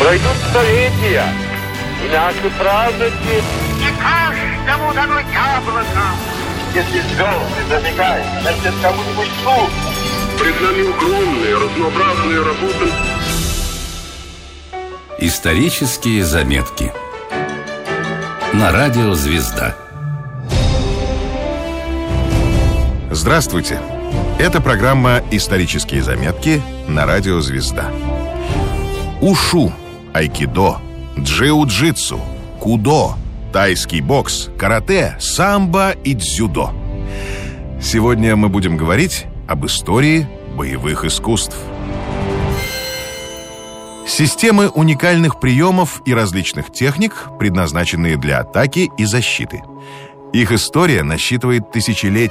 Пройдут столетия, и наши праздники. Не каждому дано яблоко. Если звезды зажигают, значит, кому-нибудь суд. Пред нами огромные, разнообразные работы. Исторические заметки на радио «Звезда». Здравствуйте! Это программа «Исторические заметки» на радио «Звезда». Ушу, айкидо, джиу-джитсу, кудо, тайский бокс, карате, самбо и дзюдо. Сегодня мы будем говорить об истории боевых искусств. Системы уникальных приемов и различных техник, предназначенные для атаки и защиты. Их история насчитывает тысячелетия.